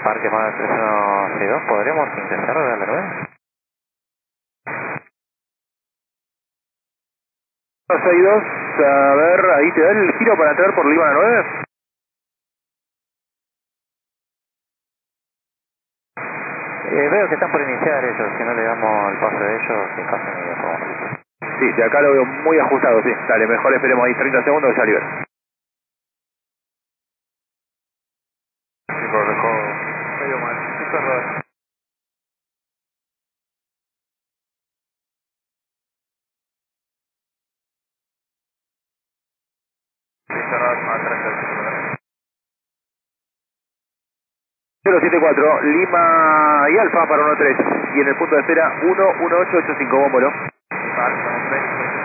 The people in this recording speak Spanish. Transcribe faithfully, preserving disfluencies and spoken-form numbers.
Parque Mar tres uno seis dos, ¿podremos intentar de la nueve? seis dos, a ver, ahí te da el giro para entrar por Lima nueve. Eh, veo que están por iniciar ellos, si no le damos el paso de ellos, que pasen y después vamos. Sí, de acá lo veo muy ajustado, sí. Dale, mejor esperemos ahí treinta segundos y ya libre. Sí, lo dejó medio mal. Está raro. Está raro, más atrás. cero siete cuatro, Lima y Alfa para uno tres. Y en el punto de espera uno uno ocho ocho cinco, bómbolo. Vale,